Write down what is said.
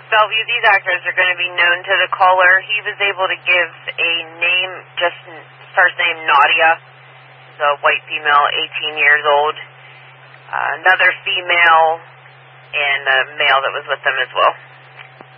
Bellevue, these actors are going to be known to the caller. He was able to give a name, just first name Nadia, the white female, 18 years old. Another female, and a male that was with them as well.